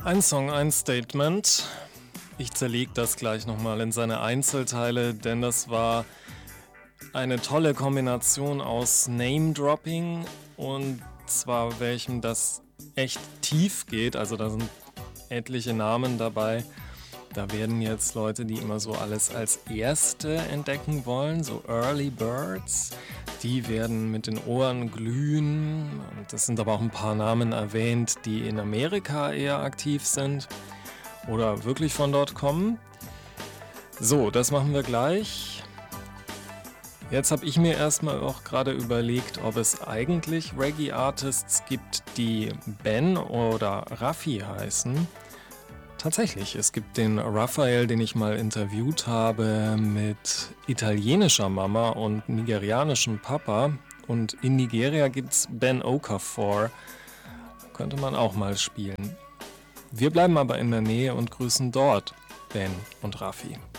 Ein Song, ein Statement. Ich zerlege das gleich nochmal in seine Einzelteile, denn das war eine tolle Kombination aus Name-Dropping und zwar welchem das echt tief geht. Also da sind etliche Namen dabei. Da werden jetzt Leute, die immer so alles als Erste entdecken wollen, so Early Birds, die werden mit den Ohren glühen. Und es sind aber auch ein paar Namen erwähnt, die in Amerika eher aktiv sind oder wirklich von dort kommen. So, das machen wir gleich. Jetzt habe ich mir erstmal auch gerade überlegt, ob es eigentlich Reggae-Artists gibt, die Ben oder Raffi heißen. Tatsächlich, es gibt den Raphael, den ich mal interviewt habe, mit italienischer Mama und nigerianischem Papa. Und in Nigeria gibt's Ben Okafor. Könnte man auch mal spielen. Wir bleiben aber in der Nähe und grüßen dort Ben und Raffi.